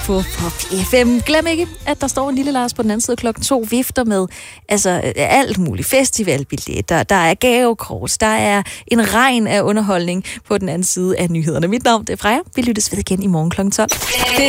På Pop FM. Glem ikke, at der står en lille Lars på den anden side klokken 2, vifter med alt muligt. Festivalbilletter, der er gavekort, der er en regn af underholdning på den anden side af nyhederne. Mit navn det er Freja. Vi lyttes ved igen i morgen klokken 12.